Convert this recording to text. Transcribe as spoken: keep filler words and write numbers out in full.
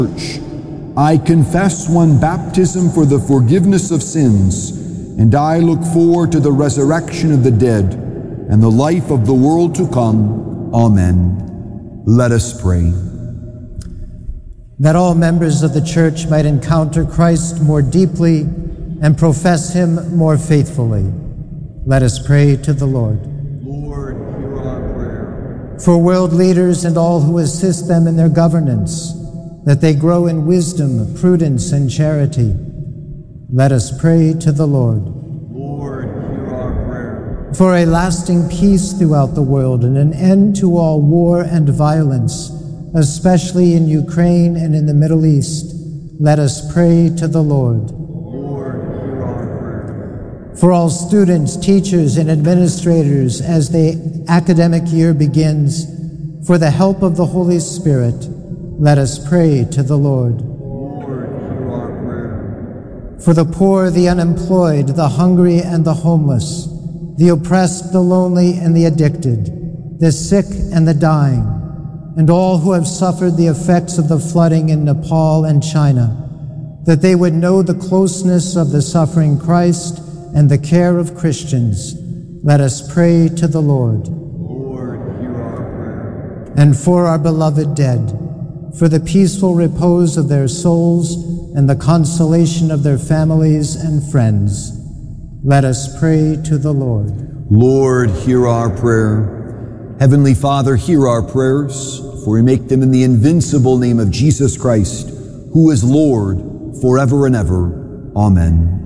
Church. I confess one baptism for the forgiveness of sins, and I look forward to the resurrection of the dead and the life of the world to come. Amen. Let us pray. That all members of the Church might encounter Christ more deeply and profess him more faithfully. Let us pray to the Lord. Lord, hear our prayer. For world leaders and all who assist them in their governance, that they grow in wisdom, prudence, and charity. Let us pray to the Lord. Lord, hear our prayer. For a lasting peace throughout the world and an end to all war and violence, especially in Ukraine and in the Middle East, let us pray to the Lord. Lord, hear our prayer. For all students, teachers, and administrators as the academic year begins, for the help of the Holy Spirit, let us pray to the Lord. Lord, hear our prayer. For the poor, the unemployed, the hungry, and the homeless, the oppressed, the lonely, and the addicted, the sick and the dying, and all who have suffered the effects of the flooding in Nepal and China, that they would know the closeness of the suffering Christ and the care of Christians, let us pray to the Lord. Lord, hear our prayer. And for our beloved dead, for the peaceful repose of their souls and the consolation of their families and friends, let us pray to the Lord. Lord, hear our prayer. Heavenly Father, hear our prayers, for we make them in the invincible name of Jesus Christ, who is Lord forever and ever. Amen.